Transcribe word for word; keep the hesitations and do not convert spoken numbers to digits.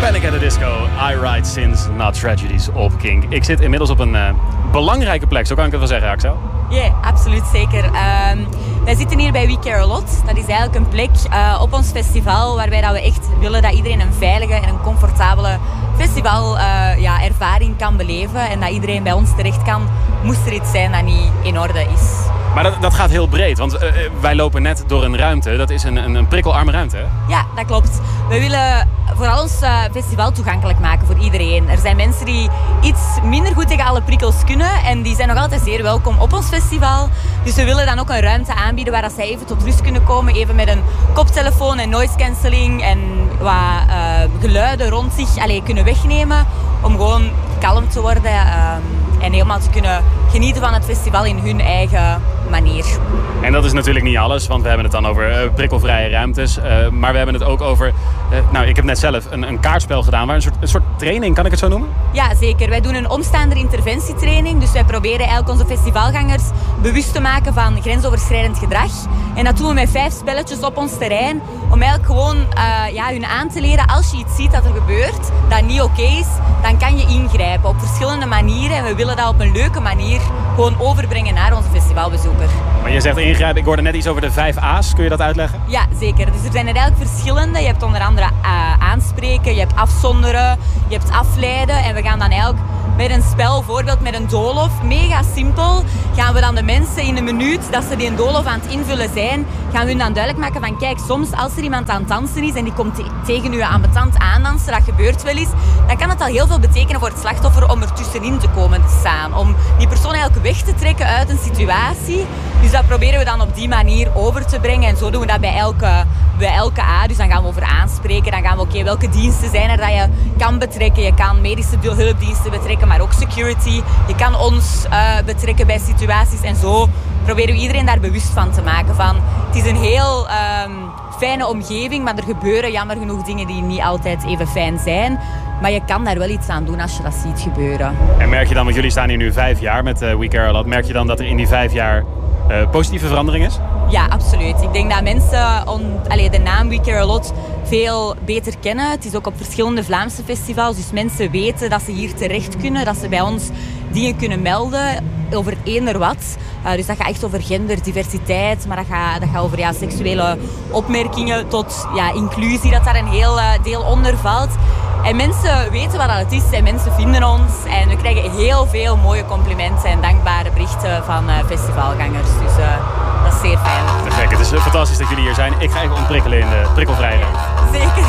Panic at the Disco, I Write Sins, Not Tragedies op Kink. Ik zit inmiddels op een uh, belangrijke plek, zo kan ik het wel zeggen, Axel. Ja, yeah, absoluut zeker. Um, wij zitten hier bij We Care A Lot. Dat is eigenlijk een plek uh, op ons festival waarbij dat we echt willen dat iedereen een veilige en een comfortabele festivalervaring uh, ja, ervaring kan beleven. En dat iedereen bij ons terecht kan, moest er iets zijn dat niet in orde is. Maar dat, dat gaat heel breed, want uh, wij lopen net door een ruimte. Dat is een, een, een prikkelarme ruimte, hè? Ja, dat klopt. We willen vooral ons uh, festival toegankelijk maken voor iedereen. Er zijn mensen die iets minder goed tegen alle prikkels kunnen en die zijn nog altijd zeer welkom op ons festival. Dus we willen dan ook een ruimte aanbieden waar dat zij even tot rust kunnen komen. Even met een koptelefoon en noise cancelling en wat uh, geluiden rond zich allee, kunnen wegnemen. Om gewoon kalm te worden uh, en helemaal te kunnen genieten van het festival in hun eigen manier. En dat is natuurlijk niet alles, want we hebben het dan over uh, prikkelvrije ruimtes. Uh, maar we hebben het ook over... Uh, nou, ik heb net zelf een, een kaartspel gedaan, waar een soort, een soort training, kan ik het zo noemen? Ja, zeker. Wij doen een omstaander interventietraining. Dus wij proberen eigenlijk onze festivalgangers bewust te maken van grensoverschrijdend gedrag. En dat doen we met vijf spelletjes op ons terrein. Om eigenlijk gewoon uh, ja, hun aan te leren, als je iets ziet dat er gebeurt, dat niet oké is, dan kan je ingrijpen op verschillende manieren. En we willen dat op een leuke manier gewoon overbrengen naar onze festivalbezoeker. Maar je zegt ingrijpen, ik hoorde net iets over de vijf A's. Kun je dat uitleggen? Ja, zeker. Dus er zijn er eigenlijk verschillende. Je hebt onder andere uh, aanspreken, je hebt afzonderen, je hebt afleiden. En we gaan dan eigenlijk met een spel, bijvoorbeeld met een doolhof, mega simpel, gaan we dan de mensen in een minuut dat ze die doolhof aan het invullen zijn, gaan we hun dan duidelijk maken van kijk, soms als er iemand aan het dansen is en die komt te tegen u ambetant aandansen, dat gebeurt wel eens, dan kan het al heel veel betekenen voor het slachtoffer om er tussenin te komen te staan. Om die persoon eigenlijk weg te trekken uit een situatie. Dus dat proberen we dan op die manier over te brengen. En zo doen we dat bij elke, bij elke A. Dus dan gaan we over aanspreken. Dan gaan we, oké, okay, welke diensten zijn er dat je kan betrekken? Je kan medische hulpdiensten betrekken, maar ook security. Je kan ons uh, betrekken bij situaties. En zo proberen we iedereen daar bewust van te maken. Van, het is een heel um, fijne omgeving, maar er gebeuren jammer genoeg dingen die niet altijd even fijn zijn. Maar je kan daar wel iets aan doen als je dat ziet gebeuren. En merk je dan, want jullie staan hier nu vijf jaar met uh, We Care A Lot, merk je dan dat er in die vijf jaar uh, positieve verandering is? Ja, absoluut. Ik denk dat mensen on, allee, de naam We Care A Lot veel beter kennen. Het is ook op verschillende Vlaamse festivals, dus mensen weten dat ze hier terecht kunnen, dat ze bij ons dingen kunnen melden over eender wat. Uh, dus dat gaat echt over gender, diversiteit, maar dat gaat, dat gaat over ja, seksuele opmerkingen tot ja, inclusie, dat daar een heel uh, deel onder valt. En mensen weten wat dat het is en mensen vinden ons. En we krijgen heel veel mooie complimenten en dankbare berichten van uh, festivalgangers. Dus uh, dat is zeer fijn. Te gek. Het is fantastisch dat jullie hier zijn. Ik ga even ontprikkelen in de prikkelvrije ruimte. Zeker.